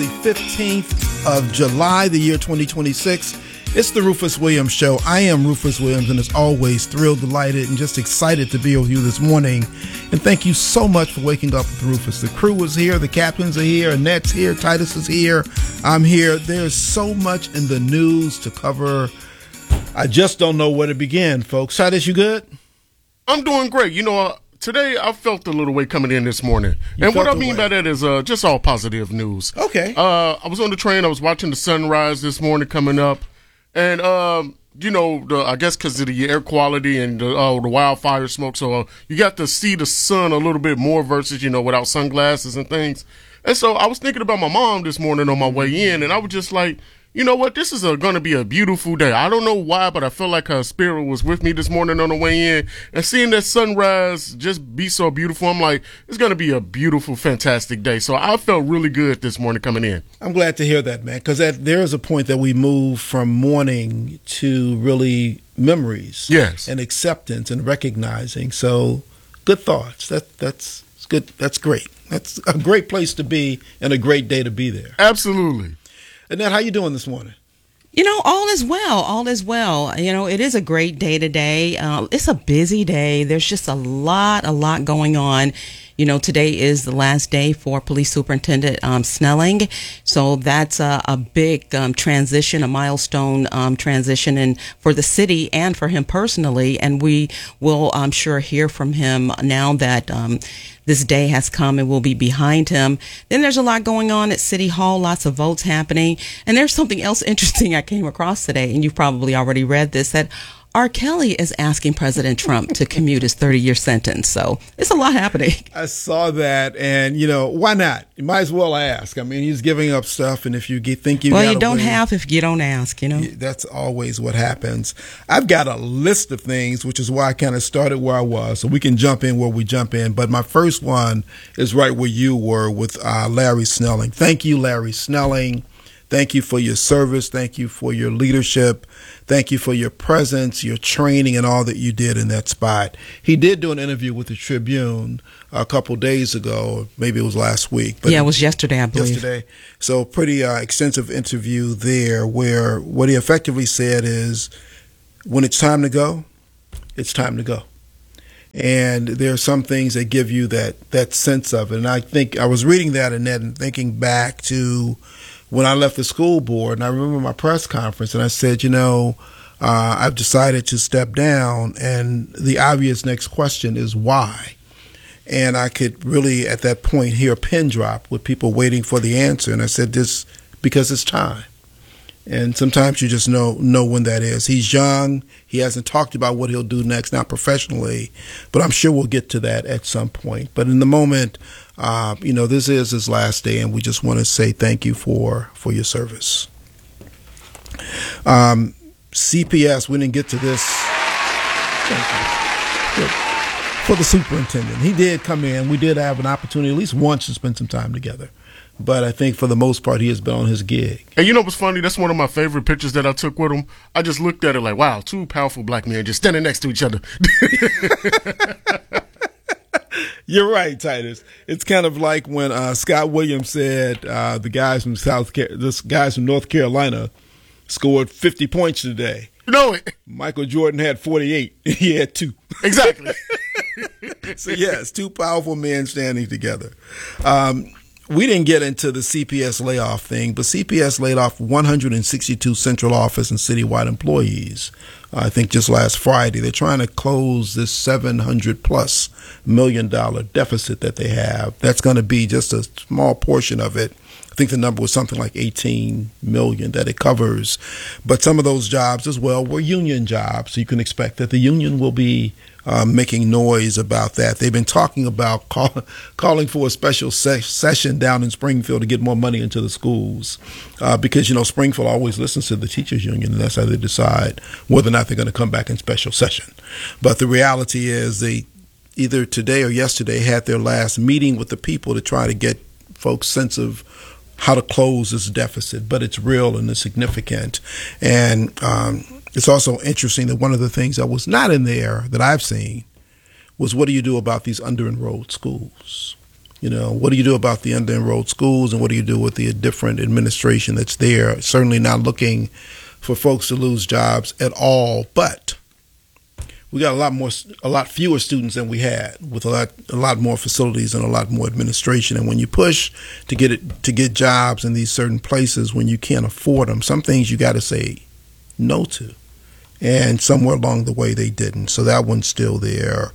The 15th of July, the year 2026. It's the Rufus Williams Show. I am Rufus Williams, and as always, thrilled, delighted, and just excited to be with you this morning. And thank you so much for waking up with Rufus. The crew is here, the captains are here, Annette's here, Titus is here, I'm here. There's so much in the news to cover. I just don't know where to begin, folks. Titus, you good? I'm doing great. Today I felt a little way coming in this morning. And what I mean by that is just all positive news. Okay. I was on the train. I was watching the sunrise this morning coming up. And, I guess because of the air quality and the wildfire smoke, so you got to see the sun a little bit more versus, without sunglasses and things. And so I was thinking about my mom this morning on my way in, and I was just like, you know what? This is going to be a beautiful day. I don't know why, but I felt like her spirit was with me this morning on the way in. And seeing that sunrise just be so beautiful, I'm like, it's going to be a beautiful, fantastic day. So I felt really good this morning coming in. I'm glad to hear that, man, because there is a point that we move from mourning to really memories. Yes. And acceptance and recognizing. So good thoughts. That's good. That's great. That's a great place to be and a great day to be there. Absolutely. Annette, how you doing this morning? All is well. All is well. It is a great day today. It's a busy day. There's just a lot going on. Today is the last day for Police Superintendent Snelling. So that's a big transition, a milestone transition and for the city and for him personally. And we will, I'm sure, hear from him now that this day has come and will be behind him. Then there's a lot going on at City Hall, lots of votes happening. And there's something else interesting I came across today, and you've probably already read this, that R. Kelly is asking President Trump to commute his 30-year sentence. So it's a lot happening. I saw that, and, why not? You might as well ask. I mean, he's giving up stuff, and if you think you Well, you don't have if you don't ask, That's always what happens. I've got a list of things, which is why I kind of started where I was, so we can jump in where we jump in. But my first one is right where you were with Larry Snelling. Thank you, Larry Snelling. Thank you for your service. Thank you for your leadership. Thank you for your presence, your training, and all that you did in that spot. He did do an interview with the Tribune a couple days ago. Maybe it was last week. But it was yesterday, I believe. Yesterday. So pretty extensive interview there where what he effectively said is when it's time to go, it's time to go. And there are some things that give you that sense of it. And I think I was reading that and thinking back to when I left the school board, and I remember my press conference, and I said, I've decided to step down, and the obvious next question is why? And I could really, at that point, hear a pin drop with people waiting for the answer, and I said, this because it's time. And sometimes you just know when that is. He's young. He hasn't talked about what he'll do next, not professionally, but I'm sure we'll get to that at some point. But in the moment, this is his last day, and we just want to say thank you for your service. CPS, we didn't get to this. For the superintendent. He did come in. We did have an opportunity at least once to spend some time together. But I think for the most part, he has been on his gig. And you know what's funny? That's one of my favorite pictures that I took with him. I just looked at it like, wow, two powerful black men just standing next to each other. You're right, Titus. It's kind of like when Scott Williams said the guys from North Carolina scored 50 points today. You know it. Michael Jordan had 48. He had 2. Exactly. So, yes, two powerful men standing together. We didn't get into the CPS layoff thing, but CPS laid off 162 central office and citywide employees. I think just last Friday. They're trying to close this $700+ million deficit that they have. That's going to be just a small portion of it. I think the number was something like 18 million that it covers. But some of those jobs as well were union jobs. So you can expect that the union will be making noise about that. They've been talking about calling for a special session down in Springfield to get more money into the schools because, Springfield always listens to the teachers union, and that's how they decide whether or not they're going to come back in special session. But the reality is they either today or yesterday had their last meeting with the people to try to get folks' sense of how to close this deficit, but it's real and it's significant. And it's also interesting that one of the things that was not in there that I've seen was what do you do about these under-enrolled schools? You know, what do you do about the under-enrolled schools, and what do you do with the different administration that's there? Certainly not looking for folks to lose jobs at all, but we got a lot fewer students than we had, with a lot more facilities and a lot more administration. And when you push to get jobs in these certain places when you can't afford them, some things you got to say no to. And somewhere along the way they didn't. So that one's still there.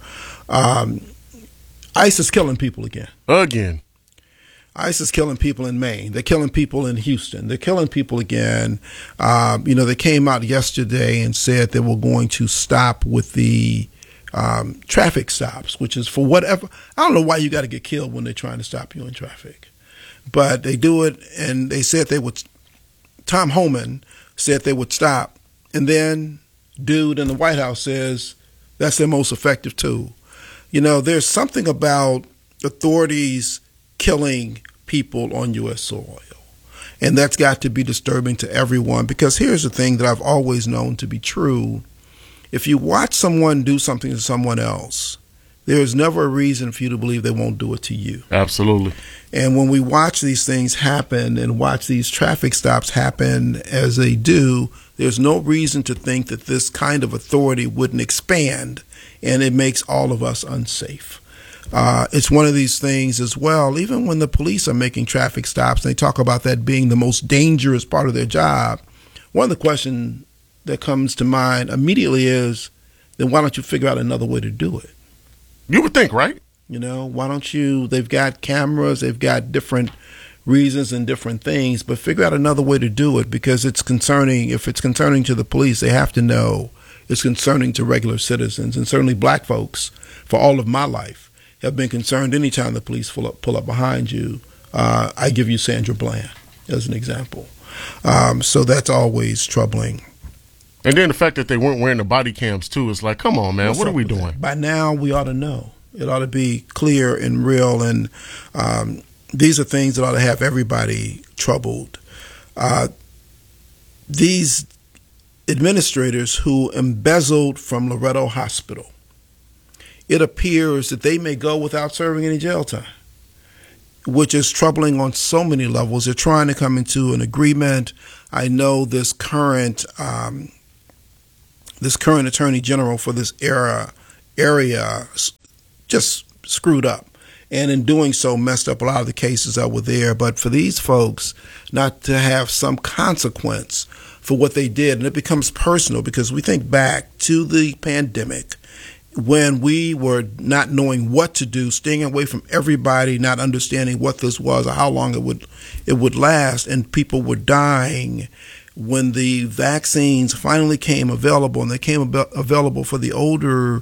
ICE is killing people again. ICE is killing people in Maine. They're killing people in Houston. They're killing people again. They came out yesterday and said they were going to stop with the traffic stops, which is for whatever. I don't know why you got to get killed when they're trying to stop you in traffic. But they do it, and they said they would. Tom Homan said they would stop. And then dude in the White House says that's their most effective tool. You know, there's something about authorities killing people on U.S. soil. And that's got to be disturbing to everyone, because here's the thing that I've always known to be true. If you watch someone do something to someone else, there's never a reason for you to believe they won't do it to you. Absolutely. And when we watch these things happen and watch these traffic stops happen as they do, there's no reason to think that this kind of authority wouldn't expand, and it makes all of us unsafe. It's one of these things as well, even when the police are making traffic stops, they talk about that being the most dangerous part of their job. One of the questions that comes to mind immediately is, then why don't you figure out another way to do it? You would think, right? You know, why don't you, they've got cameras, they've got different reasons and different things, but figure out another way to do it, because it's concerning. If it's concerning to the police, they have to know it's concerning to regular citizens. And certainly black folks, for all of my life, have been concerned anytime the police pull up behind you. I give you Sandra Bland as an example. So that's always troubling. And then the fact that they weren't wearing the body cams too is like, come on, man, what are we doing? By now, we ought to know. It ought to be clear and real, and these are things that ought to have everybody troubled. These administrators who embezzled from Loretto Hospital, it appears that they may go without serving any jail time, which is troubling on so many levels. They're trying to come into an agreement. I know this current attorney general for this area just screwed up, and in doing so messed up a lot of the cases that were there. But for these folks not to have some consequence for what they did, and it becomes personal, because we think back to the pandemic when we were not knowing what to do, staying away from everybody, not understanding what this was or how long it would last, and people were dying. When the vaccines finally came available, and they came available for the older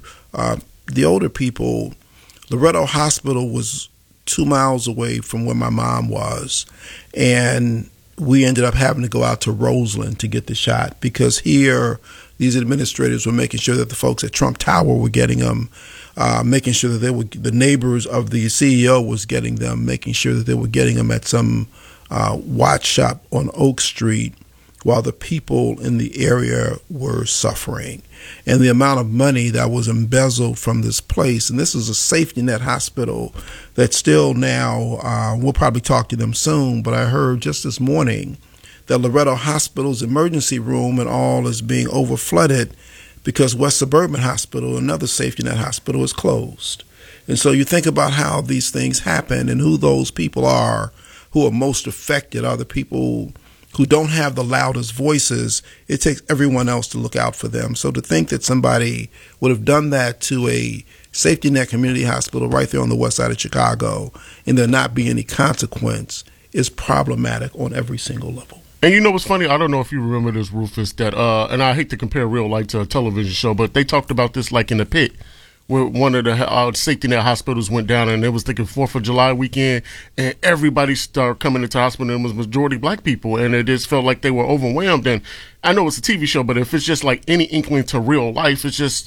people, Loretto Hospital was 2 miles away from where my mom was, and we ended up having to go out to Roseland to get the shot, because here these administrators were making sure that the folks at Trump Tower were getting them, making sure that the neighbors of the CEO was getting them, making sure that they were getting them at some watch shop on Oak Street, while the people in the area were suffering. And the amount of money that was embezzled from this place, and this is a safety net hospital that still now, we'll probably talk to them soon, but I heard just this morning that Loretto Hospital's emergency room and all is being overflooded because West Suburban Hospital, another safety net hospital, is closed. And so you think about how these things happen, and who those people are who are most affected are the people who don't have the loudest voices. It takes everyone else to look out for them. So to think that somebody would have done that to a safety net community hospital right there on the west side of Chicago and there not be any consequence is problematic on every single level. And you know what's funny? I don't know if you remember this, Rufus, that and I hate to compare real life to a television show, but they talked about this like in The Pit, where one of the safety net hospitals went down, and it was thinking 4th of July weekend, and everybody started coming into hospital, and it was majority black people, and it just felt like they were overwhelmed. And I know it's a TV show, but if it's just like any inkling to real life, it's just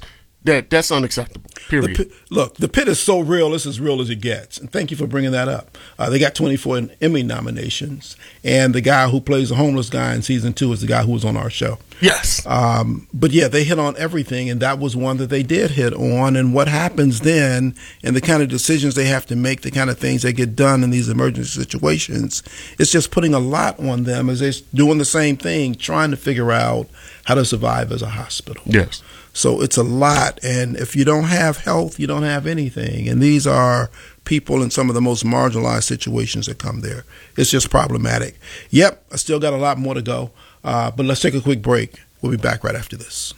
that's unacceptable. Period. Look, the pit is so real. It's as real as it gets. And thank you for bringing that up. They got 24 Emmy nominations. And the guy who plays the homeless guy in season 2 is the guy who was on our show. Yes. But yeah, they hit on everything. And that was one that they did hit on. And what happens then and the kind of decisions they have to make, the kind of things that get done in these emergency situations, it's just putting a lot on them as they're doing the same thing, trying to figure out how to survive as a hospital. Yes. So it's a lot, and if you don't have health, you don't have anything. And these are people in some of the most marginalized situations that come there. It's just problematic. Yep, I still got a lot more to go, but let's take a quick break. We'll be back right after this.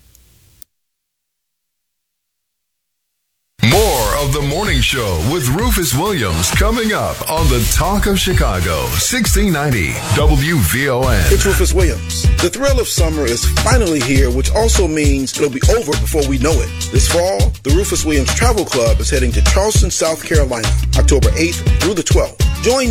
More of the morning show with Rufus Williams coming up on the Talk of Chicago, 1690 WVON. It's Rufus Williams. The thrill of summer is finally here, which also means it'll be over before we know it. This fall, the Rufus Williams Travel Club is heading to Charleston, South Carolina, October 8th through the 12th. Join